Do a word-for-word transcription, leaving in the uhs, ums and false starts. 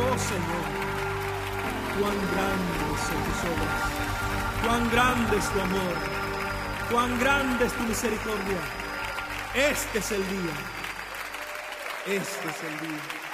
Oh Señor, cuán grandes son tus obras, cuán grande es tu amor, cuán grande es tu misericordia. Este es el día, este es el día.